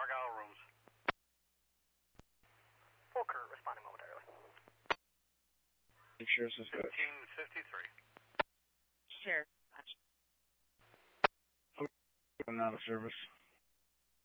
Argyle rooms. Walker responding momentarily. Sheriff's is good. 1553. Sheriff. I'm out of service.